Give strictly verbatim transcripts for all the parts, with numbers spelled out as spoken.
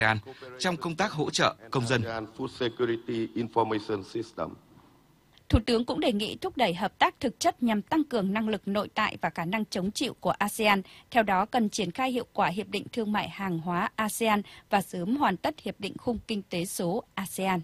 a sê an trong công tác hỗ trợ công dân. Thủ tướng cũng đề nghị thúc đẩy hợp tác thực chất nhằm tăng cường năng lực nội tại và khả năng chống chịu của a sê an. Theo đó, cần triển khai hiệu quả Hiệp định Thương mại Hàng hóa a sê an và sớm hoàn tất Hiệp định Khung Kinh tế số a sê an.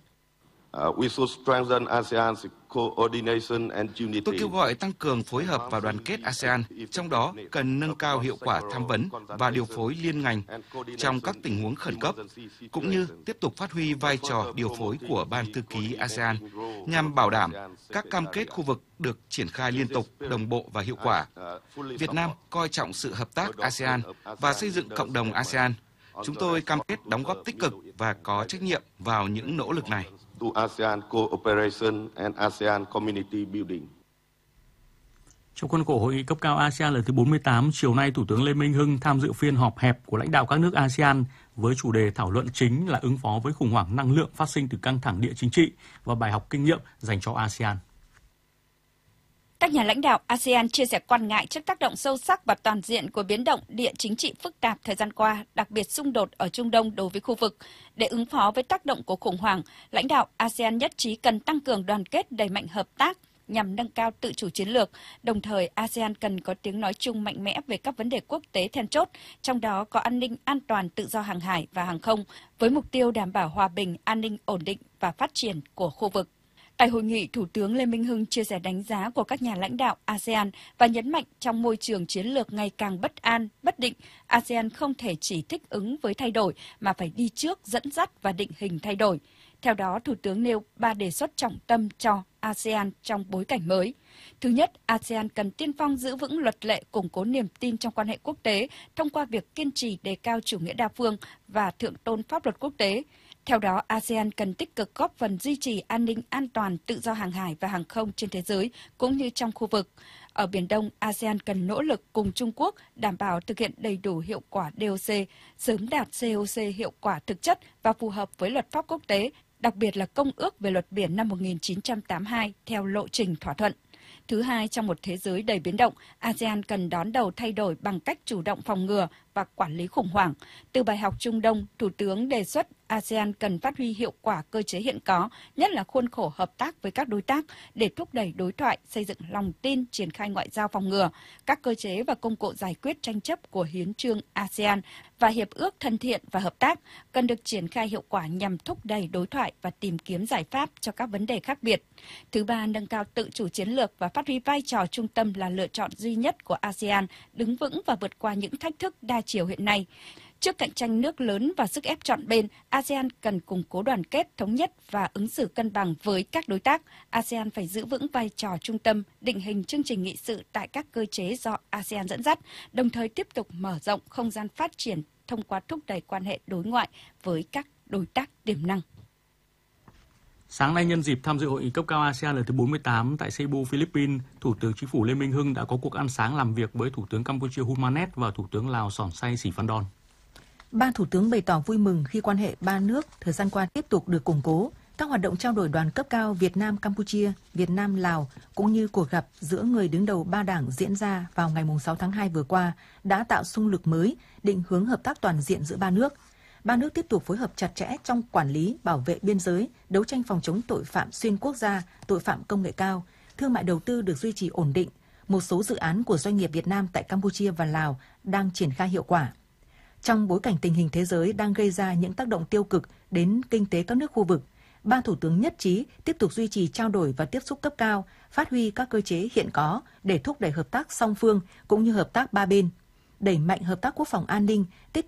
Tôi kêu gọi tăng cường phối hợp và đoàn kết a sê an, trong đó cần nâng cao hiệu quả tham vấn và điều phối liên ngành trong các tình huống khẩn cấp, cũng như tiếp tục phát huy vai trò điều phối của Ban Thư ký a sê an nhằm bảo đảm các cam kết khu vực được triển khai liên tục, đồng bộ và hiệu quả. Việt Nam coi trọng sự hợp tác a sê an và xây dựng cộng đồng a sê an. Chúng tôi cam kết đóng góp tích cực và có trách nhiệm vào những nỗ lực này. To ASEAN cooperation and ASEAN community building. Trong khuôn khổ hội nghị cấp cao a sê an lần thứ bốn mươi tám, chiều nay Thủ tướng Lê Minh Hưng tham dự phiên họp hẹp của lãnh đạo các nước a sê an với chủ đề thảo luận chính là ứng phó với khủng hoảng năng lượng phát sinh từ căng thẳng địa chính trị và bài học kinh nghiệm dành cho a sê an. Các nhà lãnh đạo a sê an chia sẻ quan ngại trước tác động sâu sắc và toàn diện của biến động địa chính trị phức tạp thời gian qua, đặc biệt xung đột ở Trung Đông đối với khu vực. Để ứng phó với tác động của khủng hoảng, lãnh đạo a sê an nhất trí cần tăng cường đoàn kết, đẩy mạnh hợp tác nhằm nâng cao tự chủ chiến lược. Đồng thời, a sê an cần có tiếng nói chung mạnh mẽ về các vấn đề quốc tế then chốt, trong đó có an ninh, an toàn, tự do hàng hải và hàng không, với mục tiêu đảm bảo hòa bình, an ninh, ổn định và phát triển của khu vực. Tại hội nghị, Thủ tướng Lê Minh Hưng chia sẻ đánh giá của các nhà lãnh đạo a sê an và nhấn mạnh trong môi trường chiến lược ngày càng bất an, bất định, a sê an không thể chỉ thích ứng với thay đổi mà phải đi trước, dẫn dắt và định hình thay đổi. Theo đó, Thủ tướng nêu ba đề xuất trọng tâm cho a sê an trong bối cảnh mới. Thứ nhất, a sê an cần tiên phong giữ vững luật lệ, củng cố niềm tin trong quan hệ quốc tế thông qua việc kiên trì đề cao chủ nghĩa đa phương và thượng tôn pháp luật quốc tế. Theo đó, a sê an cần tích cực góp phần duy trì an ninh, an toàn, tự do hàng hải và hàng không trên thế giới, cũng như trong khu vực. Ở Biển Đông, a sê an cần nỗ lực cùng Trung Quốc đảm bảo thực hiện đầy đủ hiệu quả đê ô xê, sớm đạt xê ô xê hiệu quả thực chất và phù hợp với luật pháp quốc tế, đặc biệt là Công ước về luật biển năm một nghìn chín trăm tám mươi hai theo lộ trình thỏa thuận. Thứ hai, trong một thế giới đầy biến động, a sê an cần đón đầu thay đổi bằng cách chủ động phòng ngừa và quản lý khủng hoảng. Từ bài học Trung Đông, Thủ tướng đề xuất a sê an cần phát huy hiệu quả cơ chế hiện có, nhất là khuôn khổ hợp tác với các đối tác để thúc đẩy đối thoại, xây dựng lòng tin, triển khai ngoại giao phòng ngừa, các cơ chế và công cụ giải quyết tranh chấp của hiến chương a sê an và hiệp ước thân thiện và hợp tác cần được triển khai hiệu quả nhằm thúc đẩy đối thoại và tìm kiếm giải pháp cho các vấn đề khác biệt. Thứ ba, nâng cao tự chủ chiến lược và phát huy vai trò trung tâm là lựa chọn duy nhất của a sê an, đứng vững và vượt qua những thách thức đa chiều hiện nay. Trước cạnh tranh nước lớn và sức ép trọn bên, a sê an cần củng cố đoàn kết, thống nhất và ứng xử cân bằng với các đối tác. a sê an phải giữ vững vai trò trung tâm, định hình chương trình nghị sự tại các cơ chế do a sê an dẫn dắt, đồng thời tiếp tục mở rộng không gian phát triển thông qua thúc đẩy quan hệ đối ngoại với các đối tác tiềm năng. Sáng nay, nhân dịp tham dự hội nghị cấp cao a sê an lần thứ bốn mươi tám tại Cebu, Philippines, Thủ tướng Chính phủ Lê Minh Hưng đã có cuộc ăn sáng làm việc với Thủ tướng Campuchia Hun Manet và Thủ tướng Lào Sỏn Say Sĩ Phan Đon. Ba thủ tướng bày tỏ vui mừng khi quan hệ ba nước thời gian qua tiếp tục được củng cố. Các hoạt động trao đổi đoàn cấp cao Việt Nam-Campuchia, Việt Nam-Lào cũng như cuộc gặp giữa người đứng đầu ba đảng diễn ra vào ngày sáu tháng hai vừa qua đã tạo xung lực mới, định hướng hợp tác toàn diện giữa ba nước. Ba nước tiếp tục phối hợp chặt chẽ trong quản lý, bảo vệ biên giới, đấu tranh phòng chống tội phạm xuyên quốc gia, tội phạm công nghệ cao, thương mại đầu tư được duy trì ổn định. Một số dự án của doanh nghiệp Việt Nam tại Campuchia và Lào đang triển khai hiệu quả. Trong bối cảnh tình hình thế giới đang gây ra những tác động tiêu cực đến kinh tế các nước khu vực, ba thủ tướng nhất trí tiếp tục duy trì trao đổi và tiếp xúc cấp cao, phát huy các cơ chế hiện có để thúc đẩy hợp tác song phương cũng như hợp tác ba bên, đẩy mạnh hợp tác quốc phòng an ninh, tích